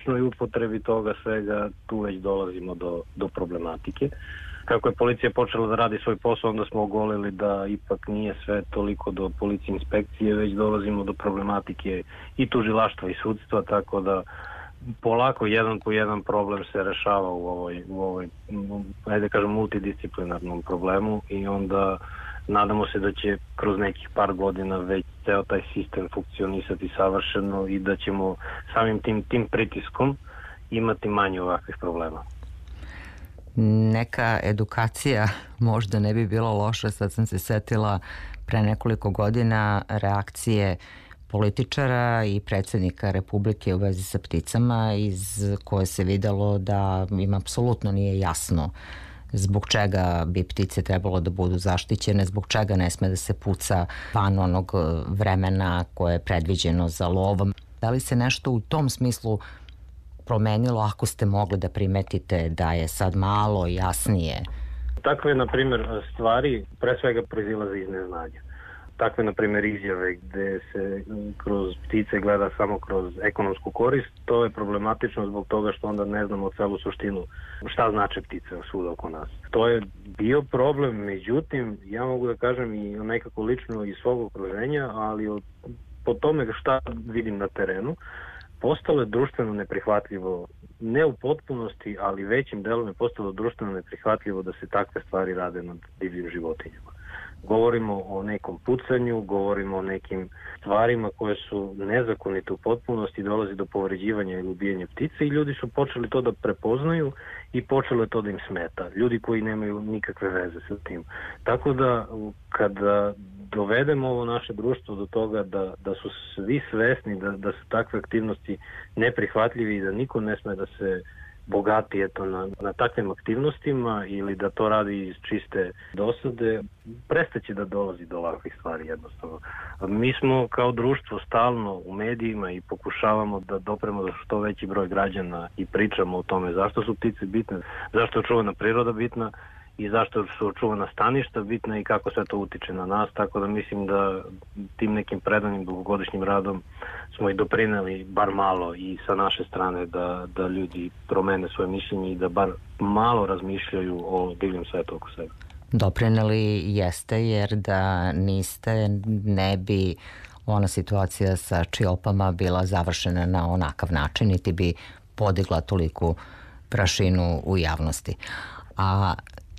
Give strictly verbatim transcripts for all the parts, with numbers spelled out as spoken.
kućnoj upotrebi toga svega, tu već dolazimo do, do problematike. Kako je policija počela da radi svoj posao, onda smo ogolili da ipak nije sve toliko do policije inspekcije, već dolazimo do problematike i tužilaštva i sudstva, tako da polako jedan po jedan problem se rešava u ovoj, u ovoj ajde kažem, multidisciplinarnom problemu i onda nadamo se da će kroz nekih par godina već ceo taj sistem funkcionisati savršeno i da ćemo samim tim, tim pritiskom imati manje ovakvih problema. Neka edukacija možda ne bi bila loša, sad sam se setila pre nekoliko godina reakcije političara i predsjednika Republike u vezi sa pticama, iz koje se videlo da im apsolutno nije jasno zbog čega bi ptice trebalo da budu zaštićene, zbog čega ne sme da se puca van onog vremena koje je predviđeno za lovom. Da li se nešto u tom smislu promenilo, ako ste mogli da primetite da je sad malo jasnije? Takve, na primjer, stvari pre svega proizilaze iz neznanja. Takve, na primjer, izjave gde se kroz ptice gleda samo kroz ekonomsku korist, to je problematično zbog toga što onda ne znamo celu suštinu šta znače ptice svuda oko nas. To je bio problem, međutim, ja mogu da kažem i nekako lično iz svog okruženja, ali od, po tome šta vidim na terenu, postalo je društveno neprihvatljivo, ne u potpunosti, ali većim delom je postalo društveno neprihvatljivo da se takve stvari rade nad divljim životinjama. Govorimo o nekom pucanju, govorimo o nekim stvarima koje su nezakonite u potpunosti, dolazi do povređivanja ili ubijanja ptice i ljudi su počeli to da prepoznaju i počelo je to da im smeta. Ljudi koji nemaju nikakve veze sa tim. Tako da kada dovedemo ovo naše društvo do toga da, da su svi svesni da, da su takve aktivnosti neprihvatljivi i da niko ne sme da se bogati eto, na, na takvim aktivnostima ili da to radi iz čiste dosade, prestaće da dolazi do ovakvih stvari jednostavno. Mi smo kao društvo stalno u medijima i pokušavamo da dopremo do što veći broj građana i pričamo o tome zašto su ptice bitne, zašto je očuvana priroda bitna i zašto su očuvana staništa bitna i kako sve to utiče na nas, tako da mislim da tim nekim predanim dugogodišnjim radom smo i doprineli bar malo i sa naše strane da, da ljudi promene svoje mišljenje i da bar malo razmišljaju o divljem svetu oko sebe. Doprineli jeste, jer da niste, ne bi ona situacija sa čiopama bila završena na onakav način, niti bi podigla toliku prašinu u javnosti. A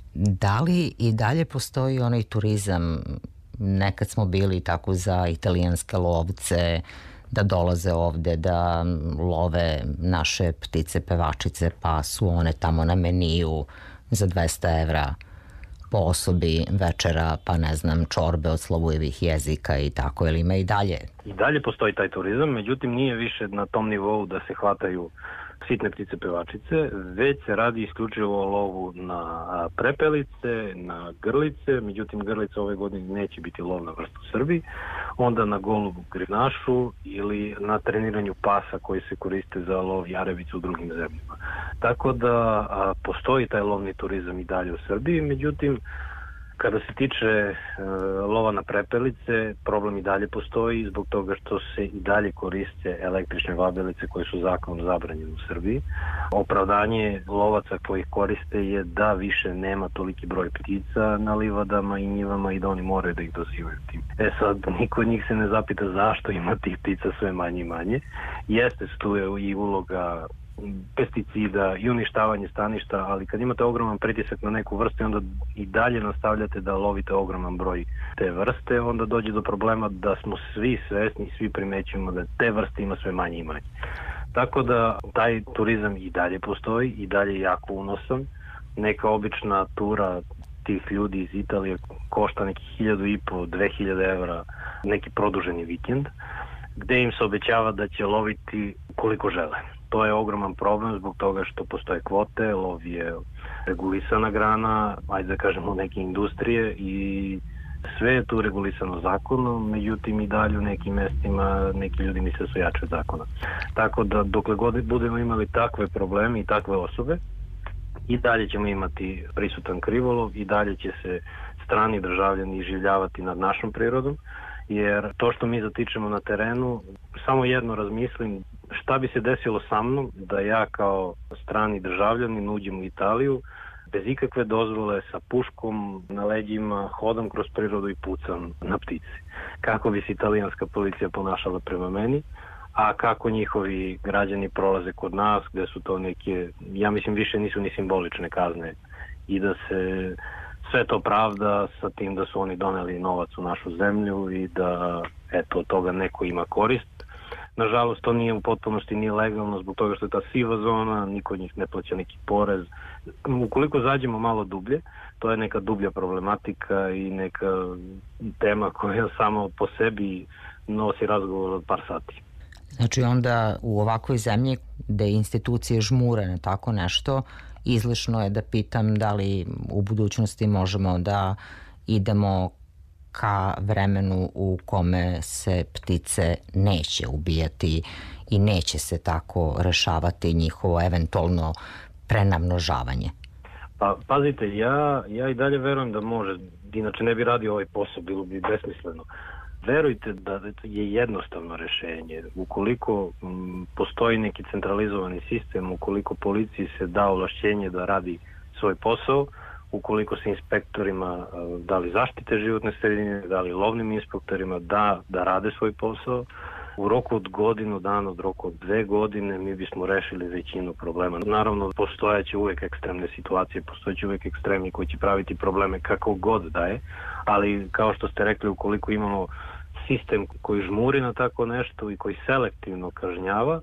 da li i dalje postoji onaj turizam, nekad smo bili tako za italijanske lovce, da dolaze ovde, da love naše ptice pevačice, pa su one tamo na meniju za dvesta evra po osobi večera, pa ne znam, čorbe od slavujevih jezika i tako, ili ima i dalje? I dalje postoji taj turizam, međutim nije više na tom nivou da se hvataju sitne ptice pevačice, već se radi isključivo o lovu na prepelice, na grlice, međutim grlice ove godine neće biti lovna vrsta u Srbiji, onda na golubu grinašu ili na treniranju pasa koji se koriste za lov jarebicu u drugim zemljama. Tako da a, postoji taj lovni turizam i dalje u Srbiji, međutim kada se tiče e, lova na prepelice, problem i dalje postoji zbog toga što se i dalje koriste električne vabelice koje su zakonom zabranjene u Srbiji. Opravdanje lovaca koji ih koriste je da više nema toliki broj ptica na livadama i njivama i da oni moraju da ih dozivaju tim. E sad, niko od njih se ne zapita zašto ima tih ptica sve manje i manje. Jeste tu je i uloga pesticida i uništavanje staništa, ali kad imate ogroman pritisak na neku vrstu i onda i dalje nastavljate da lovite ogroman broj te vrste, onda dođe do problema da smo svi svesni i svi primećujemo da te vrste ima sve manje i manje. Tako da taj turizam i dalje postoji i dalje je jako unosan. Neka obična tura tih ljudi iz Italije košta nekih hiljadu i po, dve hiljade evra, neki produženi vikend, gde im se obećava da će loviti koliko žele. To je ogroman problem zbog toga što postoje kvote, lov je regulisana grana, ajde da kažemo neke industrije i sve je tu regulisano zakonom, međutim i dalje u nekim mestima neki ljudi misle su jače od zakona. Tako da dokle god budemo imali takve probleme i takve osobe, i dalje ćemo imati prisutan krivolov, i dalje će se strani državljani iživljavati nad našom prirodom, jer to što mi zatičemo na terenu, samo jedno razmislim, šta bi se desilo sa mnom da ja kao strani državljanin uđem u Italiju bez ikakve dozvole, sa puškom na leđima, hodam kroz prirodu i pucam na ptice. Kako bi se italijanska policija ponašala prema meni, a kako njihovi građani prolaze kod nas, gde su to neke, ja mislim, više nisu ni simbolične kazne i da se sve to pravda sa tim da su oni doneli novac u našu zemlju i da, eto, od toga neko ima korist. Nažalost, to nije u potpunosti nije legalno zbog toga što je ta siva zona, niko od njih ne plaća neki porez. Ukoliko zađemo malo dublje, to je neka dublja problematika i neka tema koja samo po sebi nosi razgovor od par sati. Znači onda u ovakvoj zemlji gde institucije žmure na tako nešto, izlišno je da pitam da li u budućnosti možemo da idemo ka vremenu u kome se ptice neće ubijati i neće se tako rešavati njihovo eventualno prenamnožavanje. Pa, pazite, ja, ja i dalje verujem da može, inače ne bi radio ovaj posao, bilo bi besmisleno. Verujte da je jednostavno rešenje. Ukoliko m, postoji neki centralizovani sistem, ukoliko policiji se da ovlašćenje da radi svoj posao, ukoliko se inspektorima da li zaštite životne sredine, da li lovnim inspektorima da, da rade svoj posao, u roku od godinu dana, od roku od dve godine mi bismo rešili većinu problema. Naravno, postojaće uvek ekstremne situacije, postojaće uvek ekstremni koji će praviti probleme kako god da je, ali kao što ste rekli, ukoliko imamo sistem koji žmuri na tako nešto i koji selektivno kažnjava,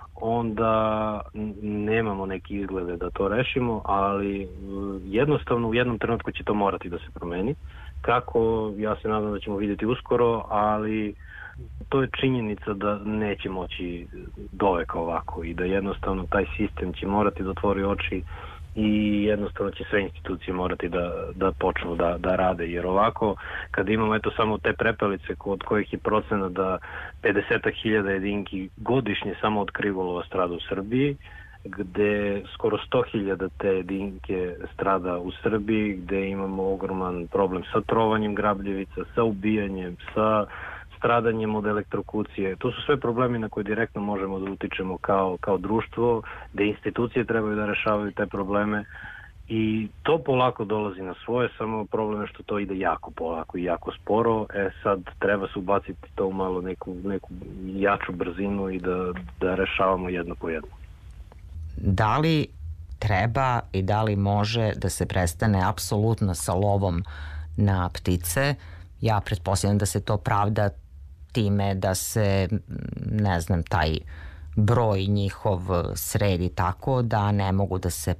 onda nemamo neki izglede da to rešimo, ali jednostavno u jednom trenutku će to morati da se promeni. Kako, ja se nadam da ćemo vidjeti uskoro, ali to je činjenica da neće moći doveka ovako i da jednostavno taj sistem će morati da otvori oči i jednostavno će sve institucije morati da, da počnu da, da rade, jer ovako kad imamo eto samo te prepelice od kojih je procena da pedeset hiljada jedinki godišnje samo od krivolova strada u Srbiji, gde skoro sto hiljada te jedinke strada u Srbiji, gde imamo ogroman problem sa trovanjem grabljevica, sa ubijanjem, sa stradanjem od elektrokucije. To su sve problemi na koje direktno možemo da utičemo kao, kao društvo, gde institucije trebaju da rešavaju te probleme i to polako dolazi na svoje, samo problem je što to ide jako polako i jako sporo. E sad treba se ubaciti to u malo neku, neku jaču brzinu i da, da rešavamo jedno po jedno. Da li treba i da li može da se prestane apsolutno sa lovom na ptice? Ja pretpostavljam da se to pravda time da se, ne znam, taj broj njihov sredi tako da ne mogu da se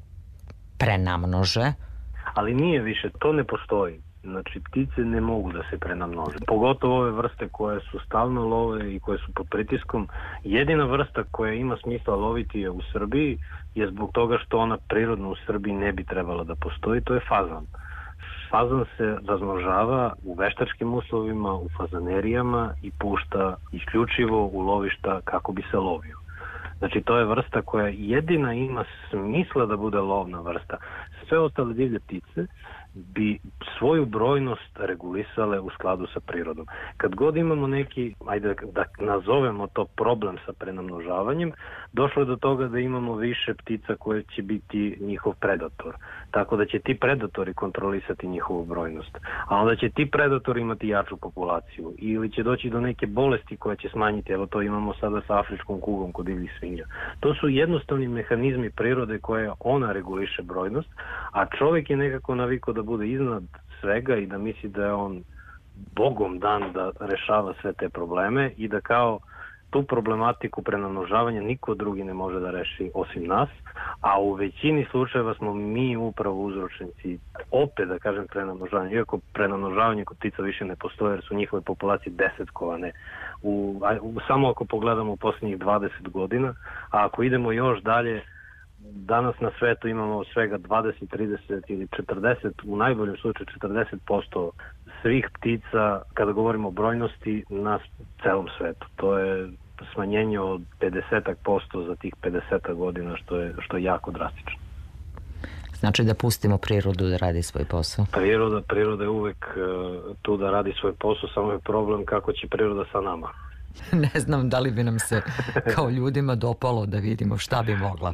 prenamnože. Ali nije više, to ne postoji. Znači, ptice ne mogu da se prenamnože. Pogotovo ove vrste koje su stalno love i koje su pod pritiskom. Jedina vrsta koja ima smisla loviti je u Srbiji je zbog toga što ona prirodno u Srbiji ne bi trebala da postoji, to je fazan. Fazan se razmnožava u veštačkim uslovima, u fazanerijama i pušta isključivo u lovišta kako bi se lovio. Znači, to je vrsta koja jedina ima smisla da bude lovna vrsta. Sve ostale divlje ptice bi svoju brojnost regulisale u skladu sa prirodom. Kad god imamo neki, ajde da nazovemo to problem sa prenamnožavanjem, došlo je do toga da imamo više ptica koje će biti njihov predator. Tako da će ti predatori kontrolisati njihovu brojnost. A onda će ti predatori imati jaču populaciju. Ili će doći do neke bolesti koje će smanjiti. Evo to imamo sada sa afričkom kugom kod divljih svinja. To su jednostavni mehanizmi prirode koje ona reguliše brojnost, a čovjek je nekako navikao da bude iznad svega i da misli da je on bogom dan da rešava sve te probleme i da kao tu problematiku prenamnožavanja niko drugi ne može da reši osim nas, a u većini slučajeva smo mi upravo uzročnici opet da kažem prenamnožavanja, iako prenamnožavanje kod ptica više ne postoje jer su njihove populacije desetkovane u, u, samo ako pogledamo u posljednjih dvadeset godina, a ako idemo još dalje, danas na svetu imamo svega dvadeset, trideset ili četrdeset, u najboljem slučaju četrdeset posto svih ptica kada govorimo o brojnosti na celom svetu. To je smanjenje od pedeset posto za tih pedeset godina što je, što je jako drastično. Znači da pustimo prirodu da radi svoj posao? Priroda, priroda je uvek uh, tu da radi svoj posao, samo je problem kako će priroda sa nama. ne znam da li bi nam se kao ljudima dopalo da vidimo šta bi mogla